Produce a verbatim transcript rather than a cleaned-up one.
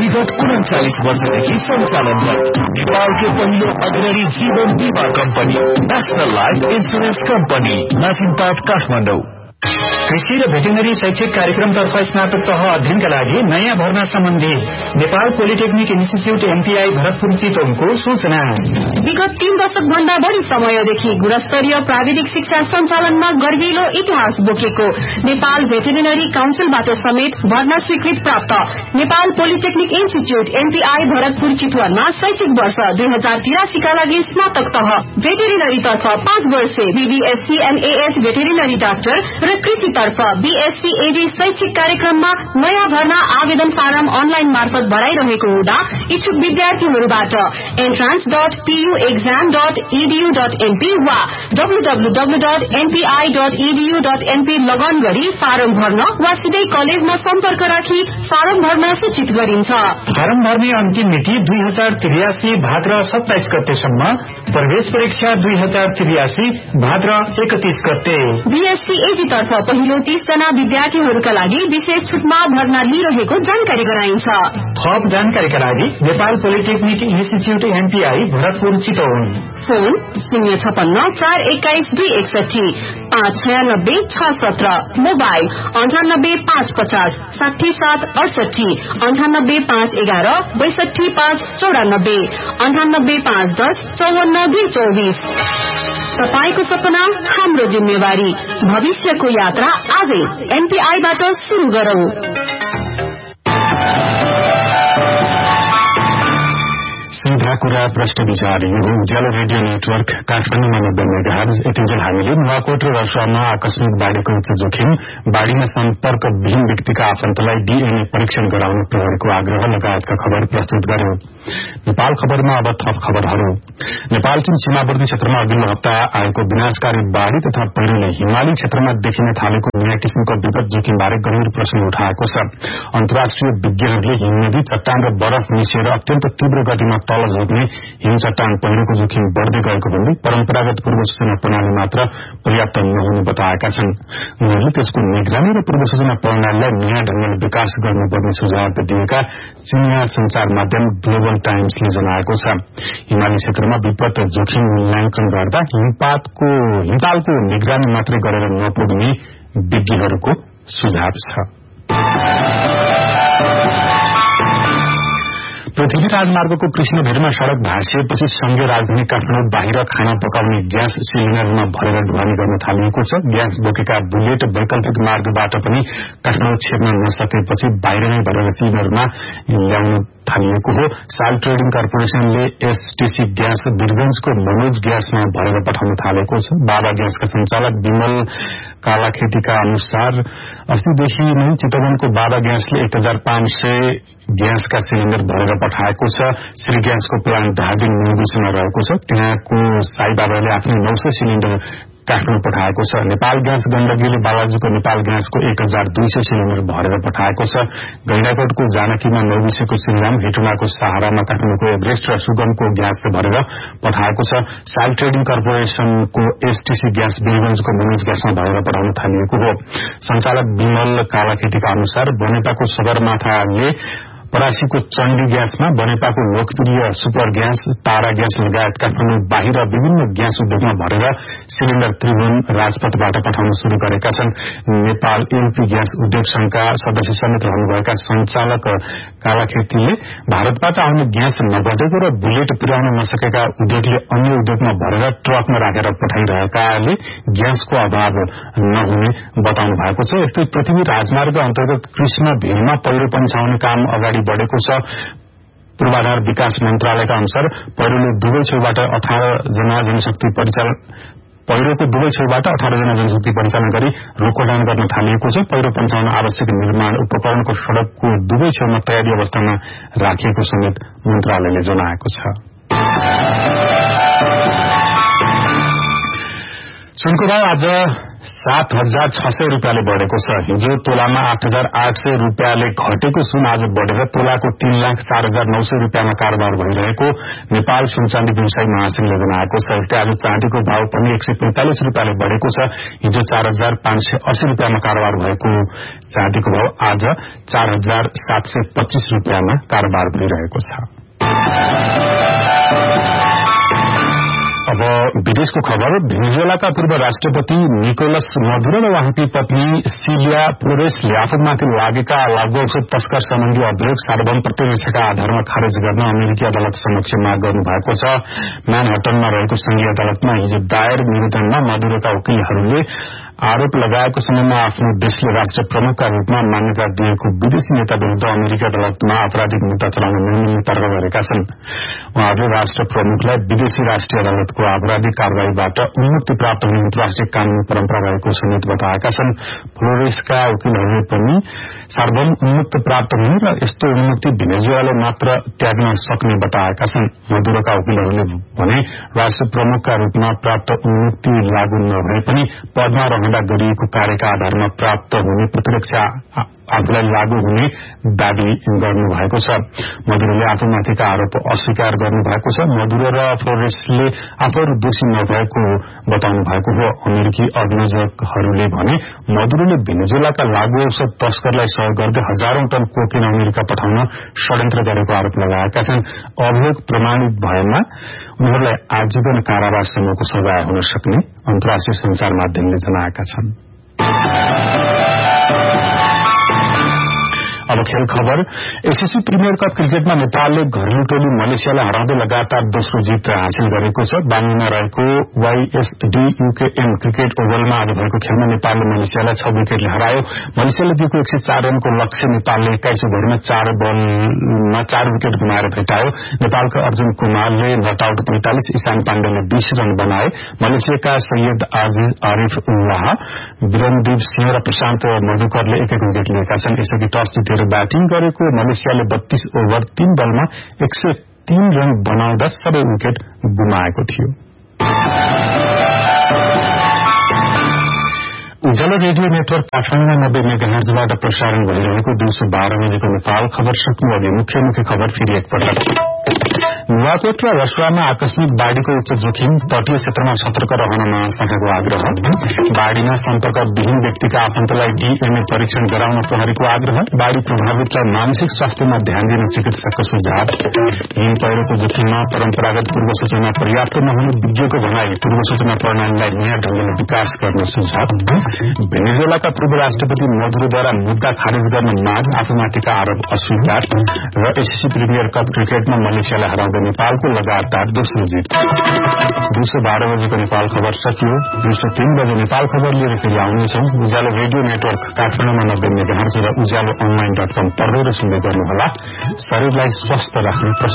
विगत उन्चालीस वर्षदेखि सञ्चालनरत नेपालको पहिलो अग्रणी जीवन बीमा company national life insurance company नासिमपाट Kathmandu. कृषि र भेटेनरी शैक्षिक कार्यक्रमतर्फ स्नातक तह अध्ययनका लागि नयाँ भर्ना सम्बन्धी Nepal polytechnic institute MPI Bharatpur चितवनको सूचना। विगत तीन दशक भन्दा बढ़ी समयदेखि गुणस्तरीय प्राविधिक शिक्षा सञ्चालनमा गर्विलो इतिहास बोकेको नेपाल भेटेरिनरी काउन्सिलबाट समेत भर्ना स्वीकृत प्राप्त Nepal polytechnic institute MPI Bharatpur चितवनमा शैक्षिक वर्ष दुई हजार तिरासीका लागि स्नातक तह भेटेरिनरीतर्फ पाँच वर्षे बीबीएससी एनएएच भेटेरिनरी डाक्टर र कृषितर्फ बीएससी एडी शैक्षिक कार्यक्रममा नयाँ भर्ना आवेदन फारम अनलाइन मार्फत भराइरहेको हुँदा इच्छुक विद्यार्थीहरूबाट entrance dot PU exam dot EDU dot NP वा डब्लूडब्लूडब्लू dot NPI dot EDU dot NP लगन गरी फारम भर्न वा सिधै कलेजमा सम्पर्क राखी फारम भर्न सूचित गरिन्छ। फारम भर्ने अन्तिम मिति दुई हजार त्रियासी भाद्र सत्ताइस गतेसम्म, प्रवेश परीक्षा दुई हजार त्रियासी भाद्र एकतीस गते। बीएससी एडी तर्फ पहिलो तीस जना विद्यार्थीहरूका लागि विशेष छुटमा भर्ना लिइरहेको जानकारी गराइन्छ। थप जानकारीका लागि Nepal polytechnic institute MPI Bharatpur Chitwan, phone शून्य छपन्न चार एक्काइस दुई एकसठी पाँच छयानब्बे छ सत्र, मोबाइल अन्ठानब्बे पाँच पचास साठी सात अडसठी, अन्ठानब्बे पाँच एघार बैसठी पाँच चौरानब्बे, अन्ठानब्बे पाँच दस चौवन्न दुई चौबीस। तपाईको सपना हाम्रो जिम्मेवारी, भविष्यको यात्रा आजै एमपीआईबाट शुरू गरौं। सीधा कुरा प्रश्न विचार यो उज्यालो रेडियो नेटवर्क काठमाडौँमा नब्बे मेगाहर्ज। यतिन्जेल हामीले नुवाकोट र रसुवामा आकस्मिक बाढ़ीको उच्च जोखिम, बाढ़ीमा सम्पर्क विहीन व्यक्तिका आफन्तलाई डीएनए परीक्षण गराउन प्रहरीको आग्रह लगायतका खबर प्रस्तुत गर्यो। नेपाल खबरमा अब थप खबरहरू। नेपाल चीन सीमावर्ती क्षेत्रमा अघिल्लो हप्ता आएको विनाशकारी बाढ़ी तथा पहिरोले हिमाली क्षेत्रमा देखिन थालेको नयाँ किसिमको विपद जोखिमबारे गम्भीर प्रश्न उठाएको छ। अन्तर्राष्ट्रिय विज्ञहरूले हिमनदी चट्टान र बरफ मिसिएर अत्यन्त तीव्र गतिमा तल झर्ने हिम चट्टान पहिरोको जोखिम बढ़दै गएको भन्दै परम्परागत पूर्व सूचना प्रणाली मात्र पर्याप्त नहुने बताएका छन्। उनीहरूले त्यसको निगरानी र पूर्व सूचना प्रणालीलाई नयाँ ढंगले विकास गर्नुपर्ने सुझाव दिएका चिनिया संचार माध्यम ग्लोबल टाइम्सले जनाएको छ। हिमाली क्षेत्रमा विपद जोखिम मूल्याङ्कन गर्दा हिमपातको हिमतालको निगरानी मात्रै गरेर नपुग्ने विज्ञहरूको सुझाव छ। पृथ्वी राजमार्गको कृष्ण भेटमा सड़क भाँसिएपछि संघीय राजधानी काठमाडौँ बाहिर खाना पकाउने ग्यास सिलिण्डरमा भरेर ढुवानी गर्न थालिएको छ। ग्यास बोकेका बुलेट वैकल्पिक मार्गबाट पनि काठमाडौँ छिर्न नसकेपछि बाहिर नै भरेर सिलिण्डरमा ल्याउन थालिएको हो। साल ट्रेडिङ कर्पोरेशनले एसटीसी ग्यास वीरगंजको मनोज ग्यासमा भरेर पठाउन थालेको छ। बाबा ग्यासका संचालक विमल कालाखेतीका अनुसार अस्तिदेखि नै चितवनको बाबा ग्यासले एक हजार पाँच सय ग्यासका सिलिण्डर भरेर पठाएको छ। श्री ग्यासको प्लान्ट धादिङ नौबिसमा रहेको छ। त्यहाँको साई बाबाले आफ्नो नौ सय सिलिण्डर काठमाडौँ पठाएको छ। नेपाल ग्यास गण्डकीले बालाजुको नेपाल ग्यासको एक हजार दुई सय सिलिण्डर भरेर पठाएको छ। गैंडाकोटको जानकीमा नौबिसेको श्रीराम, हेटुनाको सहारामा काठमाडौँको एभरेस्ट र सुगमको ग्यास भरेर पठाएको छ। साल ट्रेडिङ कर्पोरेशनको एसटीसी ग्यास वीरगंजको मनोज ग्यासमा भरेर पठाउन थालिएको हो। संचालक विमल कालाखेतीका अनुसार बनेपाको सगरमाथाले परासीको चण्डी ग्यासमा, बनेपाको लोकप्रिय सुपर ग्यास, तारा ग्यास लगायत काठमाडौँ बाहिर विभिन्न ग्यास उद्योगमा भरेर सिलिण्डर त्रिभुवन राजपथबाट पठाउन शुरू गरेका छन्। नेपाल एलपी ग्यास उद्योग संघका सदस्य समेत रहनुभएका संचालक कालाखेतीले भारतबाट आउने ग्यास नघटेको र बुलेट पुर्याउन नसकेका उद्योगले अन्य उद्योगमा भरेर ट्रकमा राखेर पठाइरहेकाले ग्यासको अभाव नहुने बताउनु भएको छ। यस्तै पृथ्वी राजमार्ग अन्तर्गत कृष्ण भेलमा पहिरो पन्छाउने काम अगाडि बढ़ेको छ। पूर्वाधार विकास मन्त्रालयका अनुसार पहिरोले दुवै छेउबाट अठार जना जनशक्ति परिचालन पहिरोको दुवै छेउबाट अठार जना जनशक्ति परिचालन गरी रोकथाम गर्न थालिएको छ। पहिरो पन्छाउन आवश्यक निर्माण उपकरणको सड़कको दुवै छेउमा तयारी अवस्थामा राखिएको समेत मन्त्रालयले जनाएको छ। सुनको भाव आज सात हजार छ सय रूपियाँले बढ़ेको छ। हिजो तोलामा आठ हजार आठ सय रूपियाँले घटेको सुन आज बढ़ेर तोलाको तीन लाख चार हजार नौ सय रूपियाँमा कारोबार भइरहेको नेपाल सुन चाँदी व्यवसायी महासंघले जनाएको छ। यस्तै आज चाँदीको भाव पनि एक सय पैंतालिस रूपियाँले बढ़ेको छ। हिजो चार हजार पाँच सय अस्सी रूपियाँमा कारोबार भएको चाँदीको भाव आज चार हजार सात सय पच्चीस रूपियाँमा कारोबार भइरहेको छ। अब विदेशको खबर। भेनेजुएलाका पूर्व राष्ट्रपति निकोलस मदुरो र उहाँकी पत्नी सिलिया फ्लोरेसले आफूमाथि लागेका लागू औषध तस्कर सम्बन्धी अभियोग सार्वभौम प्रतिरक्षाका आधारमा खारेज गर्न अमेरिकी अदालत समक्ष माग गर्नु भएको छ। म्यानहट्टनमा रहेको संघीय अदालतमा हिजो दायर निवेदनमा मदुरोका वकिलहरूले आरोप लगाएको समयमा आफ्नो देशले राष्ट्र प्रमुखका रूपमा मान्यता दिएको विदेशी नेता विरूद्ध अमेरिकी अदालतमा आपराधिक मुद्दा चलाउन नमिल्ने तर्क गरेका छन्। उहाँहरूले राष्ट्र प्रमुखलाई विदेशी राष्ट्रिय अदालतको आपराधिक कार्यवाहीबाट उन्मुक्ति प्राप्त हुने अन्तर्राष्ट्रिय कानूनी परम्परा रहेको समेत बताएका छन्। फ्लोरेसका वकिलहरूले पनि सार्वभौम उन्मुक्त प्राप्त हुने र यस्तो उन्मुक्ति भेनेजुएलाले मात्र त्याग्न सक्ने बताएका छन्। मदुरोका वकिलहरूले भने राष्ट्र प्रमुखका रूपमा प्राप्त उन्मुक्ति लागू नभए पनि पदमा रहँदा गरिएको कार्यका आधारमा प्राप्त हुने प्रतिरक्षा आफूलाई लागू हुने दावी गर्नुभएको छ। मदुरोले आफूमाथिका आरोप अस्वीकार गर्नुभएको छ। मदुरो र फ्लोरेसले आफूहरू दोषी नभएको बताउनु भएको हो। अमेरिकी अभियोजकहरूले भने मदुरोले भेनेजुएलाका लागू औषध तस्करलाई सहयोग गर्दै हजारौं टन कोकेन अमेरिका पठाउन षड्यन्त्र गरेको आरोप लगाएका छन्। अभियोग प्रमाणित भएमा उनीहरूलाई आजीवन कारावाससम्मको सजाय हुन सक्ने अन्तर्राष्ट्रिय संचार माध्यमले जनाएका छन्। अब खेल खबर। एसएससी प्रिमियर कप क्रिकेटमा नेपालले घरेलु टोली मलेसियालाई हराउँदै लगातार दोस्रो जीत हासिल गरेको छ। बाङ्गीमा रहेको वाईएसडी यूकेएम क्रिकेट ओभरमा आज भएको खेलमा नेपालले मलेसियालाई छ विकेटले हरायो। मलेसियाले दिएको एक सय चार रनको लक्ष्य नेपालले एक्काइस ओभरमा चार बलमा चार विकेट गुमाएर भेटायो। नेपालका अर्जुन कुमारले नट आउट पैंतालिस, ईशान पाण्डेले बीस रन बनाए। मलेसियाका सैयद आजिज आरिफ उल्लाह, वीरेन्द्रदीप सिंह र प्रशान्त मधुकरले एक एक विकेट लिएका छन्। यसअघि टस जितेर ब्याटिङ गरेको मलेसियाले बत्तीस ओभर तीन बलमा एक सय तीन रन बनाउँदा सबै विकेट गुमाएको थियो। उज्यालो रेडियो नेटवर्क काठमाडौँमा नब्बे मेगाहर्जबाट प्रसारण भइरहेको दिउँसो बाह्र बजेको नेपाल खबर सक्नु अघि मुख्य मुख्य खबर फेरि एकपटक। नुवाकोट र रसुवामा आकस्मिक बाढ़ीको उच्च जोखिम, तटीय क्षेत्रमा सतर्क रहन महाशाखाको आग्रह। बाढ़ीमा सम्पर्कविहीन व्यक्तिका आफन्तलाई डीएनए परीक्षण गराउन प्रहरीको आग्रह। बाढ़ी प्रभावितलाई मानसिक स्वास्थ्यमा ध्यान दिन चिकित्सकको सुझाव। हिम पहिरोको जोखिममा परम्परागत पूर्व सूचना पर्याप्त नहुने विज्ञको भनाई, पूर्व सूचना प्रणालीलाई नयाँ ढंगले विकास गर्न सुझाव। भेनेजुएलाका पूर्व राष्ट्रपति मदुरोद्वारा मुद्दा खारेज गर्न माग, आफूमाथिका आरोप अस्वीकार। र एसएससी प्रिमियर कप क्रिकेटमा मलेसियालाई हराउँदै नेपालको लगातार दोस्रो जीत। दिउँसो बाह्र बजेको नेपाल खबर सकियो। दिउँसो तीन बजे नेपाल खबर लिएर फेरि आउनेछौं। उज्यालो रेडियो नेटवर्क काठमाडौँमा नब्बे मेगाहर्ज र उज्यालो अनलाइन डट कम पढ्दै र सुन्दै गर्नुहोला। शरीरलाई स्वस्थ राख्ने